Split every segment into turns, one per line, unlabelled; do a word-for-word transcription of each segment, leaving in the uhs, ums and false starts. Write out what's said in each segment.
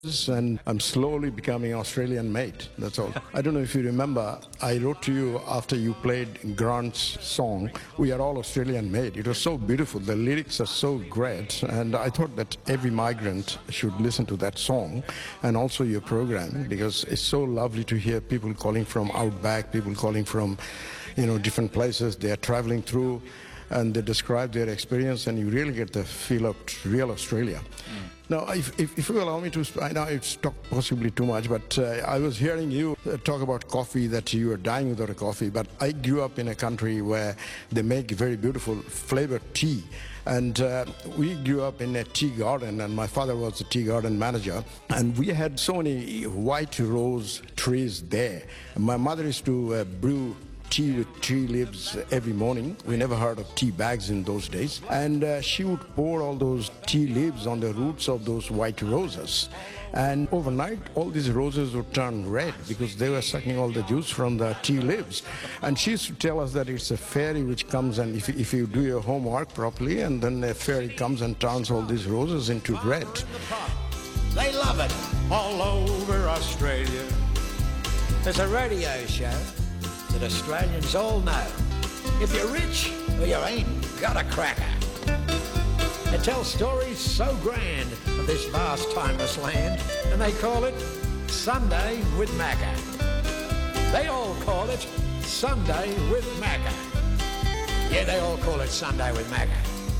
and I'm slowly becoming Australian made. That's all. I don't know if you remember, I wrote to you after you played Grant's song, We Are All Australian Made. It was so beautiful. The lyrics are so great. And I thought that every migrant should listen to that song and also your program, because it's so lovely to hear people calling from outback, people calling from, you know, different places they are traveling through, and they describe their experience, and you really get the feel of real Australia. Mm. Now, if, if, if you allow me to, I know it's talked possibly too much, but uh, I was hearing you uh, talk about coffee, that you are dying without a coffee, but I grew up in a country where they make very beautiful flavored tea. And uh, we grew up in a tea garden, and my father was a tea garden manager, and we had so many white rose trees there. My mother used to uh, brew tea with tree leaves every morning. We never heard of tea bags in those days. And uh, she would pour all those tea leaves on the roots of those white roses. And overnight, all these roses would turn red because they were sucking all the juice from the tea leaves. And she used to tell us that it's a fairy which comes, and if, if you do your homework properly, and then a fairy comes and turns all these roses into red.
They love it all over Australia. There's a radio show that Australians all know. If you're rich or you ain't got a cracker. It tells stories so grand of this vast, timeless land, and they call it Sunday with Macca. They all call it Sunday with Macca. Yeah, they all call it Sunday with Macca.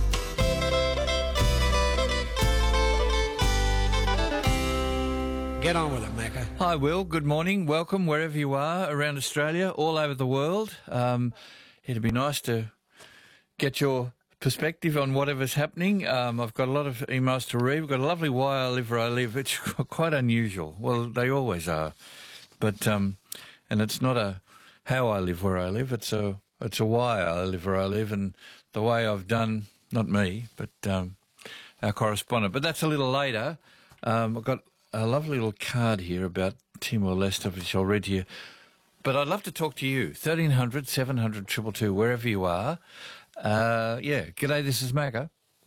Get on with it, Macca.
Hi, Will. Good morning. Welcome wherever you are around Australia, all over the world. Um, it'd be nice to get your perspective on whatever's happening. Um, I've got a lot of emails to read. We've got a lovely Why I Live Where I Live. It's quite unusual. Well, they always are. But, um, and it's not a how I live where I live. It's a, it's a why I live where I live, and the way I've done, not me, but um, our correspondent. But that's a little later. Um, I've got a lovely little card here about Timor-Leste, which I'll read to you. But I'd love to talk to you. thirteen hundred, seven hundred, two two two, wherever you are. Uh, yeah, g'day, this is Macca.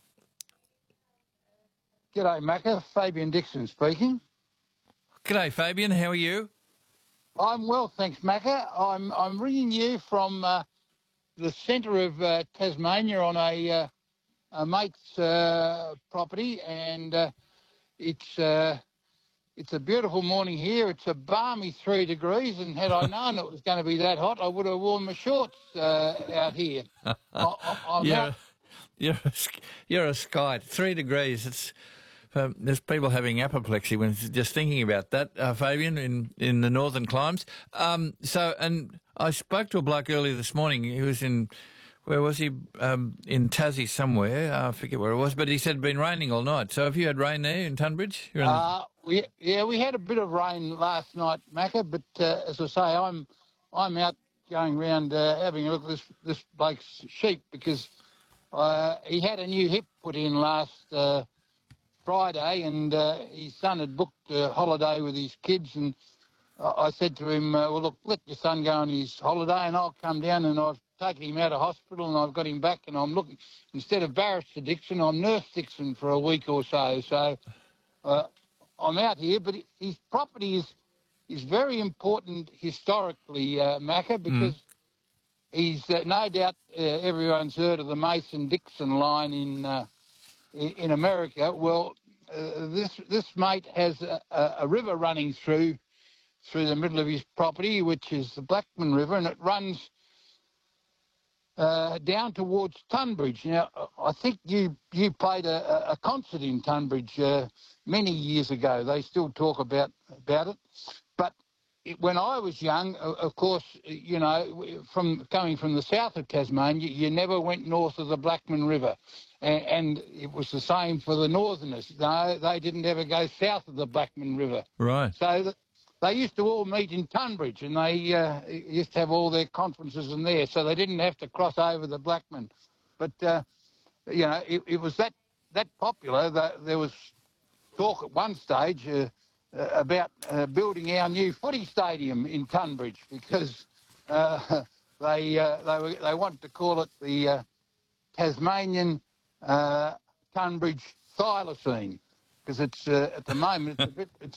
G'day, Macca. Fabian Dixon speaking.
G'day, Fabian. How are you?
I'm well, thanks, Macca. I'm I'm ringing you from uh, the centre of uh, Tasmania on a, uh, a mate's uh, property, and uh, it's... Uh, It's a beautiful morning here. It's a balmy three degrees, and had I known it was going to be that hot, I would have worn my shorts uh, out here. I, I,
you're,
out...
a, you're, a, you're a skite. Three degrees. It's um, there's people having apoplexy when just thinking about that, uh, Fabian, in, in the northern climes. Um, so, and I spoke to a bloke earlier this morning. He was in... Where was he? Um, in Tassie somewhere. I forget where it was. But he said it had been raining all night. So have you had rain there in Tunbridge? You're in
uh, we, yeah, we had a bit of rain last night, Macca. But uh, as I say, I'm I'm out going around uh, having a look at this, this bloke's sheep, because uh, he had a new hip put in last uh, Friday, and uh, his son had booked a holiday with his kids. And I said to him, uh, well, look, let your son go on his holiday and I'll come down, and I've taken him out of hospital and I've got him back, and I'm looking, instead of Barrister Dixon, I'm Nurse Dixon for a week or so. So uh, I'm out here, but his property is is very important historically, uh, Macca, because mm. he's uh, no doubt uh, everyone's heard of the Mason-Dixon line in uh, in America. Well, uh, this this mate has a, a river running through through the middle of his property, which is the Blackman River, and it runs uh, down towards Tunbridge. Now, I think you you played a, a concert in Tunbridge uh, many years ago. They still talk about about it. But it, when I was young, of course, you know, from coming from the south of Tasmania, you never went north of the Blackman River. And, and it was the same for the northerners. No, they didn't ever go south of the Blackman River.
Right.
So the, they used to all meet in Tunbridge, and they uh, used to have all their conferences in there, so they didn't have to cross over the Blackman. But, uh, you know, it, it was that, that popular that there was talk at one stage uh, uh, about uh, building our new footy stadium in Tunbridge, because uh, they, uh, they, were, they wanted to call it the uh, Tasmanian uh, Tunbridge Thylacine. because it's uh, at the moment it's a bit it's